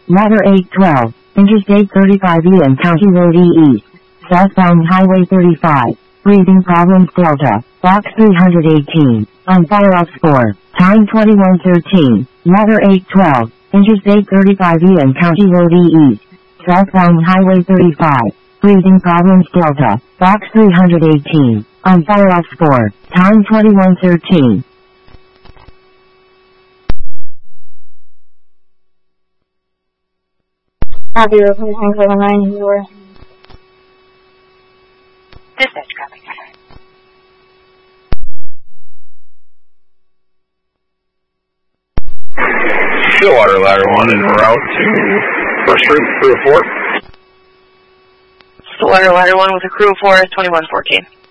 Ladder 812, Interstate 35E and County Road E East, southbound Highway 35, breathing problems Delta, box 318, on fire off 4, time 21:13, Ladder 812, Interstate 35E and County Road E East, southbound Highway 35, breathing problems Delta, box 318, on fire off 4, time 21:13. Copy, report 179, your Dispatch copy. Stillwater Ladder 1 en route to First Street, crew of 4. Stillwater Ladder 1 with a crew of 4, 2114.